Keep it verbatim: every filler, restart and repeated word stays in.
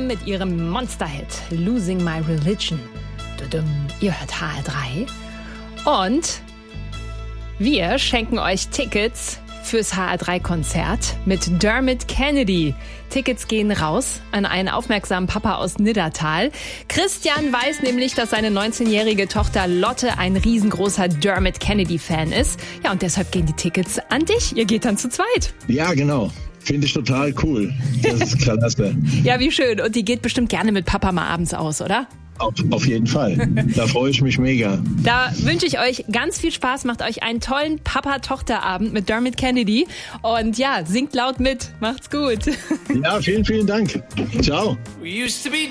mit ihrem Monsterhit Losing My Religion. Ihr hört H R drei. Und wir schenken euch Tickets fürs H R drei Konzert mit Dermot Kennedy. Tickets gehen raus an einen aufmerksamen Papa aus Niddertal. Christian weiß nämlich, dass seine neunzehnjährige Tochter Lotte ein riesengroßer Dermot Kennedy-Fan ist. Ja, und deshalb gehen die Tickets an dich. Ihr geht dann zu zweit. Ja, genau. Finde ich total cool. Das ist klasse. Ja, wie schön. Und die geht bestimmt gerne mit Papa mal abends aus, oder? Auf, auf jeden Fall. Da freue ich mich mega. Da wünsche ich euch ganz viel Spaß. Macht euch einen tollen Papa-Tochter-Abend mit Dermot Kennedy. Und ja, singt laut mit. Macht's gut. Ja, vielen, vielen Dank. Ciao. We used to be